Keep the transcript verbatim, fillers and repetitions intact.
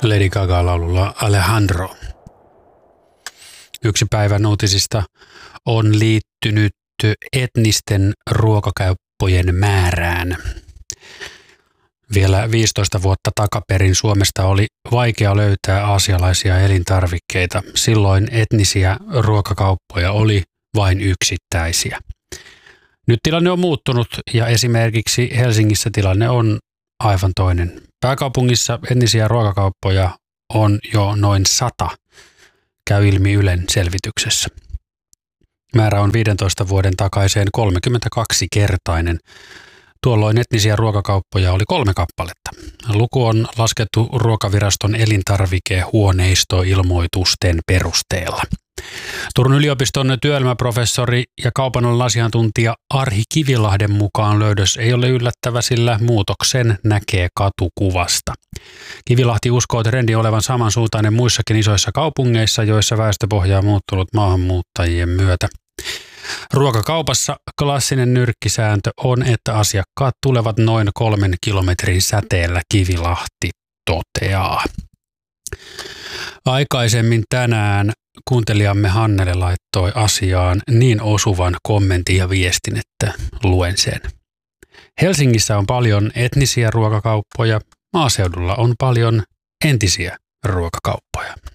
Lady Gaga-laululla Alejandro. Yksi päivän uutisista on liittynyt etnisten ruokakauppojen määrään. Vielä viisitoista vuotta takaperin Suomesta oli vaikea löytää aasialaisia elintarvikkeita. Silloin etnisiä ruokakauppoja oli vain yksittäisiä. Nyt tilanne on muuttunut ja esimerkiksi Helsingissä tilanne on aivan toinen. Pääkaupungissa etnisiä ruokakauppoja on jo noin sata, käy ilmi Ylen selvityksessä. Määrä on viidentoista vuoden takaiseen kolmekymmentäkaksi-kertainen. Tuolloin etnisiä ruokakauppoja oli kolme kappaletta. Luku on laskettu Ruokaviraston elintarvikehuoneistoilmoitusten perusteella. Turun yliopiston työelämäprofessori ja kaupan alan asiantuntija Arhi Kivilahden mukaan löydös ei ole yllättävä, sillä muutoksen näkee katukuvasta. Kivilahti uskoo trendi olevan samansuuntainen muissakin isoissa kaupungeissa, joissa väestöpohja on muuttunut maahanmuuttajien myötä. Ruokakaupassa klassinen nyrkkisääntö on, että asiakkaat tulevat noin kolmen kilometrin säteellä, Kivilahti toteaa. Aikaisemmin tänään kuuntelijamme Hannele laittoi asiaan niin osuvan kommentin ja viestin, että luen sen. Helsingissä on paljon etnisiä ruokakauppoja, maaseudulla on paljon entisiä ruokakauppoja.